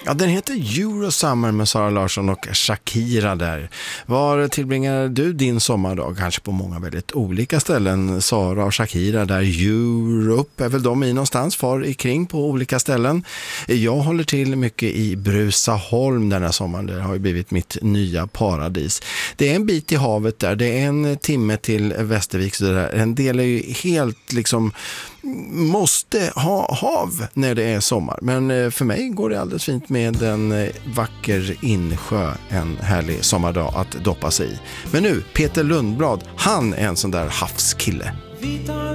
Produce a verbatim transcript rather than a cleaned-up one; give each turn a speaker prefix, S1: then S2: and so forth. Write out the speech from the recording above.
S1: Ja, den heter Eurosummer med Sara Larsson och Shakira där. Var tillbringar du din sommardag? Kanske på många väldigt olika ställen. Sara och Shakira där, Europe är väl de i någonstans, far i kring på olika ställen. Jag håller till mycket i Brusaholm den här sommaren. Det har ju blivit mitt nya paradis. Det är en bit i havet där. Det är en timme till Västervik. Så där. En del är ju helt liksom måste ha hav när det är sommar. Men för mig går det alldeles fint med en vacker insjö en härlig sommardag att doppa sig i. Men nu, Peter Lundblad, han är en sån där havskille.
S2: Vi tar